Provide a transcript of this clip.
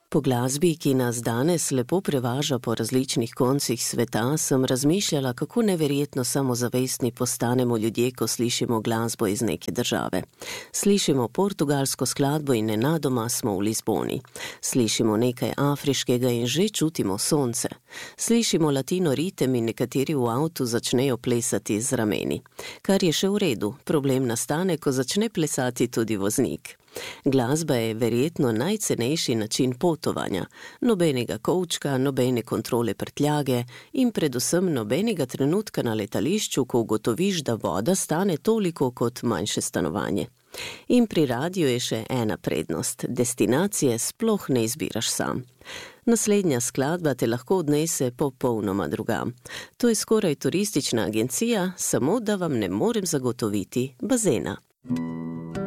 Po glasbi, ki nas danes lepo prevaža po različnih koncih sveta, sem razmišljala, kako neverjetno samozavestni postanemo ljudje, ko slišimo glasbo iz neke države. Slišimo portugalsko skladbo in nenadoma smo v Lizboni. Slišimo nekaj afriškega in že čutimo sonce. Slišimo latino ritem in nekateri v avtu začnejo plesati z rameni. Kar je še v redu, problem nastane, ko začne plesati tudi voznik. Glasba je verjetno najcenejši način potovanja. Nobenega kovčka, nobene kontrole prtljage in predvsem nobenega trenutka na letališču, ko ugotoviš, da voda stane toliko kot manjše stanovanje. In pri radiju je še ena prednost. Destinacije sploh ne izbiraš sam. Naslednja skladba te lahko odnese popolnoma drugam. To je skoraj turistična agencija, samo da vam ne morem zagotoviti bazena.